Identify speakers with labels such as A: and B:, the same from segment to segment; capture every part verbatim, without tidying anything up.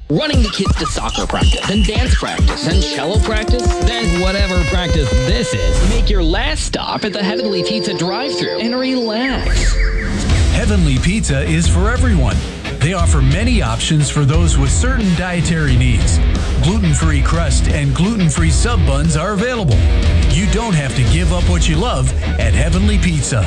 A: running the kids to soccer practice, then dance practice, then cello practice, then whatever practice this is. Make your last stop at the Heavenly Pizza drive-thru and relax.
B: Heavenly Pizza is for everyone. They offer many options for those with certain dietary needs. Gluten-free crust and gluten-free sub buns are available. You don't have to give up what you love at Heavenly Pizza.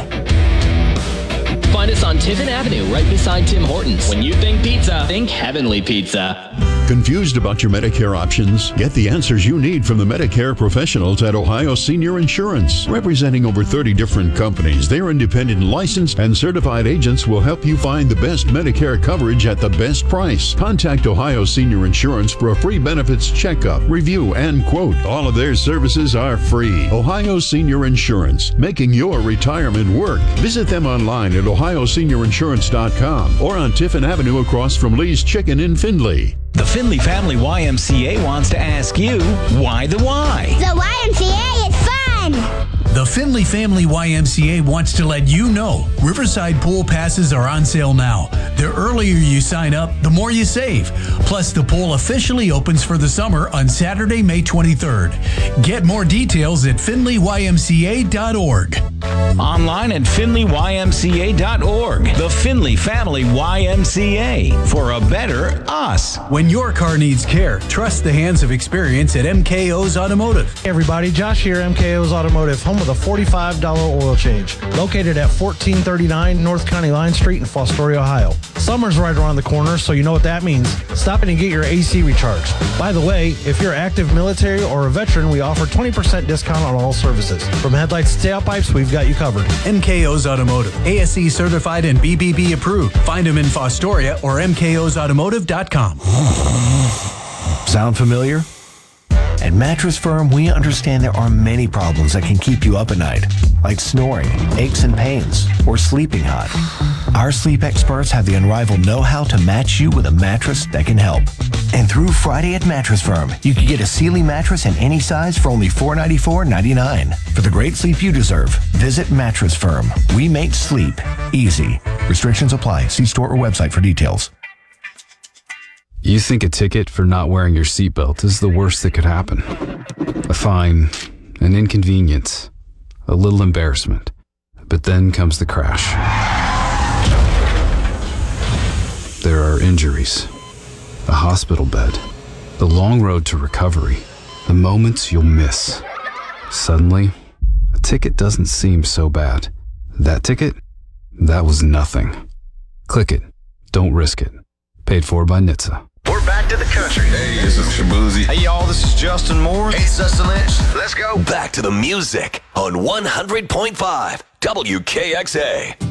A: Find us on Tiffin Avenue, right beside Tim Hortons. When you think pizza, think Heavenly Pizza.
C: Confused about your Medicare options? Get the answers you need from the Medicare professionals at Ohio Senior Insurance. Representing over thirty different companies, their independent licensed and certified agents will help you find the best Medicare coverage at the best price. Contact Ohio Senior Insurance for a free benefits checkup, review, and quote. All of their services are free. Ohio Senior Insurance, making your retirement work. Visit them online at ohio senior insurance dot com or on Tiffin Avenue across from Lee's Chicken in Findlay.
D: The Findlay Family Y M C A wants to ask you, why the why?
E: The Y M C A is fun!
B: The Findlay Family Y M C A wants to let you know Riverside Pool Passes are on sale now. The earlier you sign up, the more you save. Plus, the pool officially opens for the summer on Saturday, May twenty-third. Get more details at findlay y m c a dot org.
D: Online at findlay y m c a dot org. The Findlay Family Y M C A, for a better us.
B: When your car needs care, trust the hands of experience at M K O's Automotive.
F: Hey everybody, Josh here, M K O's Automotive, home with a forty-five dollars oil change. Located at fourteen thirty-nine North County Line Street in Fostoria, Ohio. Summer's right around the corner, so you know what that means. Stop in and get your A C recharged. By the way, if you're active military or a veteran, we offer twenty percent discount on all services. From headlights to tailpipes, we've got you covered.
B: M K O's Automotive, A S E certified and B B B approved. Find them in Fostoria or m k os automotive dot com.
G: Sound familiar? At Mattress Firm, we understand there are many problems that can keep you up at night, like snoring, aches and pains, or sleeping hot. Our sleep experts have the unrivaled know-how to match you with a mattress that can help. And through Friday at Mattress Firm, you can get a Sealy mattress in any size for only four hundred ninety-four dollars and ninety-nine cents. For the great sleep you deserve, visit Mattress Firm. We make sleep easy. Restrictions apply. See store or website for details.
H: You think a ticket for not wearing your seatbelt is the worst that could happen. A fine, an inconvenience, a little embarrassment. But then comes the crash. There are injuries, a hospital bed, the long road to recovery, the moments you'll miss. Suddenly, a ticket doesn't seem so bad. That ticket? That was nothing. Click it. Don't risk it. Paid for by N H T S A.
I: We're back to the country.
J: Hey, this is Shabuzi.
I: Hey, y'all, this is Justin Moore.
J: Hey, Sustin Lynch.
I: Let's go.
K: Back to the music on one hundred point five W K X A.